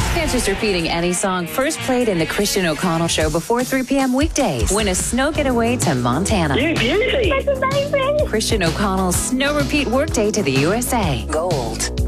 Can't just repeating any song first played in the Christian O'Connell Show before 3 p.m. weekdays. Win a snow getaway to Montana. You beauty. Christian O'Connell's snow repeat workday to the USA. Gold.